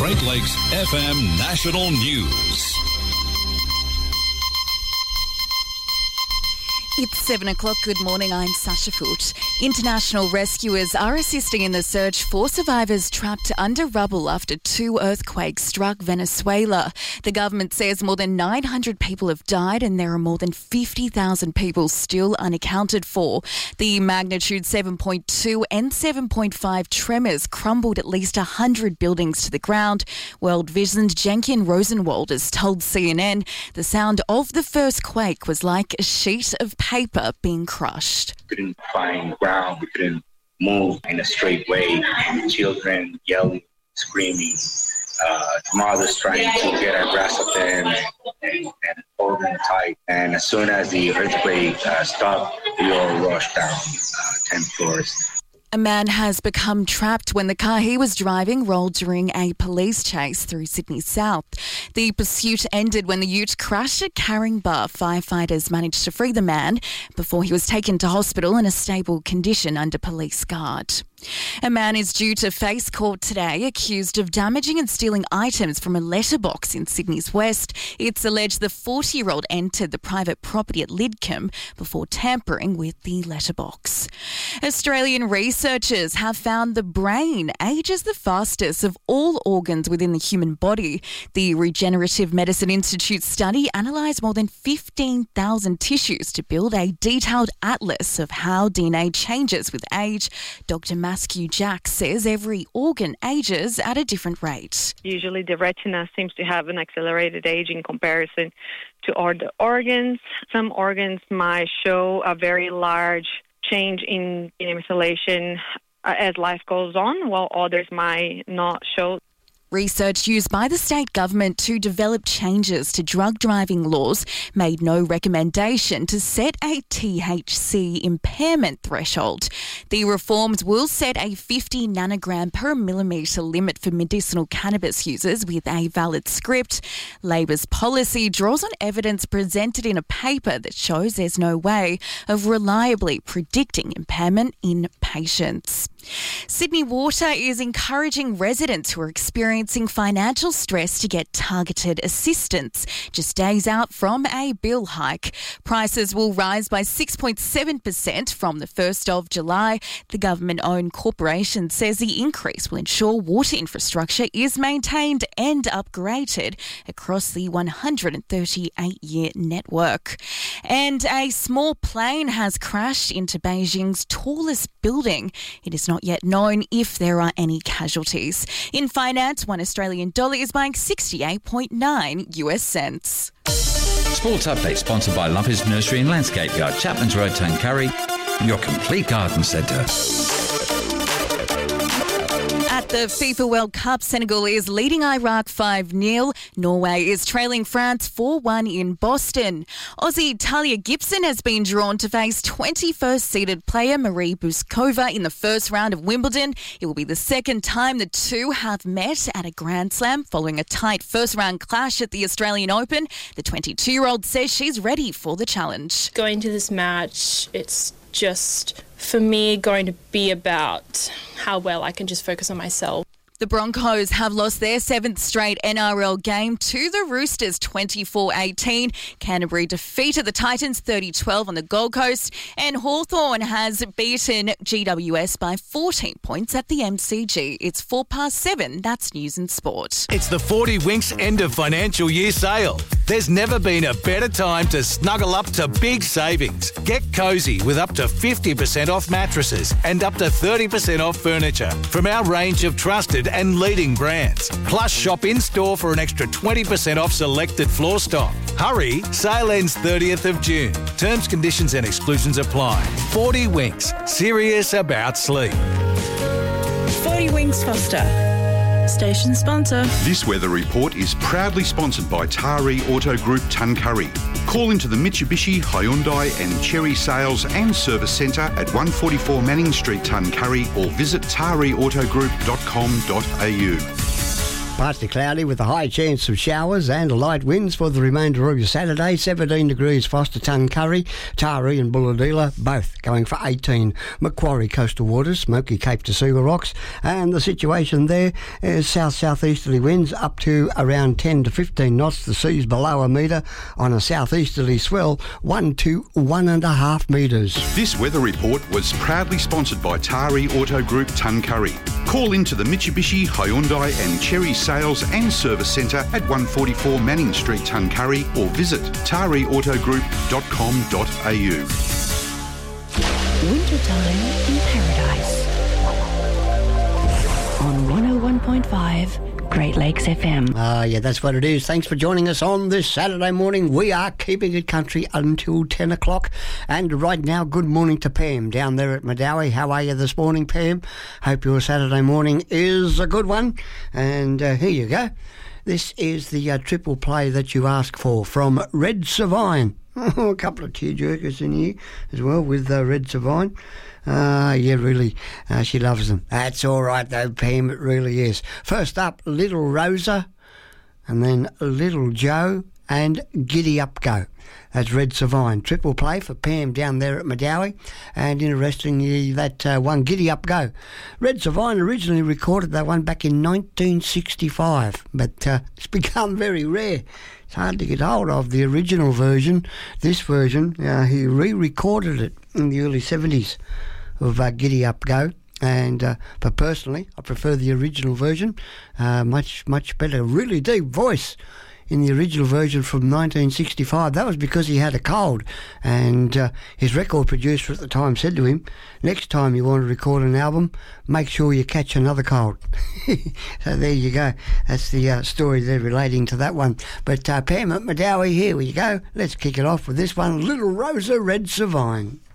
Great Lakes FM National News. It's 7 o'clock. Good morning. I'm Sasha Foote. International rescuers are assisting in the search for survivors trapped under rubble after 2 earthquakes struck Venezuela. The government says more than 900 people have died and there are more than 50,000 people still unaccounted for. The magnitude 7.2 and 7.5 tremors crumbled at least 100 buildings to the ground. World Vision's Jenkin Rosenwald has told CNN the sound of the first quake was like a sheet of paper being crushed. We couldn't find ground, we couldn't move in a straight way. Children yelling, screaming, mothers trying to get our grasp of them and hold them tight. And as soon as the earthquake stopped, we all rushed down 10 floors. A man has become trapped when the car he was driving rolled during a police chase through Sydney South. The pursuit ended when the ute crashed at Caringbah. Firefighters managed to free the man before he was taken to hospital in a stable condition under police guard. A man is due to face court today accused of damaging and stealing items from a letterbox in Sydney's West. It's alleged the 40-year-old entered the private property at Lidcombe before tampering with the letterbox. Australian researchers have found the brain ages the fastest of all organs within the human body. The Regenerative Medicine Institute study analysed more than 15,000 tissues to build a detailed atlas of how DNA changes with age. Dr. Maskew Jack says every organ ages at a different rate. Usually the retina seems to have an accelerated age in comparison to other organs. Some organs might show a very large change in methylation as life goes on, while others might not show. Research used by the state government to develop changes to drug driving laws made no recommendation to set a THC impairment threshold. The reforms will set a 50 nanogram per millimetre limit for medicinal cannabis users with a valid script. Labor's policy draws on evidence presented in a paper that shows there's no way of reliably predicting impairment in patients. Sydney Water is encouraging residents who are experiencing financial stress to get targeted assistance just days out from a bill hike. Prices will rise by 6.7% from the 1st of July. The government-owned corporation says the increase will ensure water infrastructure is maintained and upgraded across the 138-year network. And a small plane has crashed into Beijing's tallest building. It is not yet known if there are any casualties. In finance, $1 Australian is buying 68.9 US cents. Sports update sponsored by Lovers Nursery and Landscape Yard, Chapman's Road, Tuncurry, your complete garden centre. At the FIFA World Cup, Senegal is leading Iraq 5-0. Norway is trailing France 4-1 in Boston. Aussie Talia Gibson has been drawn to face 21st seeded player Marie Buskova in the first round of Wimbledon. It will be the second time the two have met at a Grand Slam following a tight first round clash at the Australian Open. The 22-year-old says she's ready for the challenge. Going to this match, it's just, for me, going to be about how well I can just focus on myself. The Broncos have lost their 7th straight NRL game to the Roosters 24-18. Canterbury defeated the Titans 30-12 on the Gold Coast, and Hawthorn has beaten GWS by 14 points at the MCG. It's 7:04. That's News and Sport. It's the 40 Winks end of financial year sale. There's never been a better time to snuggle up to big savings. Get cosy with up to 50% off mattresses and up to 30% off furniture from our range of trusted and leading brands. Plus, shop in-store for an extra 20% off selected floor stock. Hurry, sale ends 30th of June. Terms, conditions and exclusions apply. 40 Winks, serious about sleep. 40 Winks Foster, station sponsor. This weather report is proudly sponsored by Taree Auto Group Tuncurry. Call into the Mitsubishi, Hyundai and Chery Sales and Service Centre at 144 Manning Street, Tuncurry, or visit tareautogroup.com.au. Partly cloudy with a high chance of showers and light winds for the remainder of your Saturday. 17 degrees Foster, Tuncurry, Taree and Bulahdelah, both going for 18. Macquarie coastal waters, Smoky Cape to Sugar Rocks, and the situation there is south-southeasterly winds up to around 10 to 15 knots. The sea's below a metre on a southeasterly swell, 1 to 1.5 metres. This weather report was proudly sponsored by Taree Auto Group, Tuncurry. Call into the Mitsubishi, Hyundai and Cherry Sales and Service Centre at 144 Manning Street, Tuncurry, or visit tareautogroup.com.au. Wintertime in Paradise on 101.5 Great Lakes FM. Yeah, that's what it is. Thanks for joining us on this Saturday morning. We are keeping it country until 10 o'clock. And right now, good morning to Pam down there at Madawi. How are you this morning, Pam? Hope your Saturday morning is a good one. And here you go. This is the triple play that you asked for from Red Savine. A couple of tearjerkers in here as well with Red Savine. Yeah, really, she loves them. That's all right though, Pam, it really is. First up, Little Rosa, and then Little Joe and Giddy Up Go. That's Red Savine. Triple play for Pam down there at Madawi. And interestingly, that one, Giddy Up Go. Red Savine originally recorded that one back in 1965, but it's become very rare. It's hard to get hold of the original version. This version, he re-recorded it in the early 70s of Giddy Up Go. And but personally, I prefer the original version. Much better. Really deep voice in the original version from 1965. That was because he had a cold, and his record producer at the time said to him, next time you want to record an album, make sure you catch another cold. So there you go. That's the story there relating to that one. But Pam at Madawi, here we go. Let's kick it off with this one, Little Rosa, Red Savine.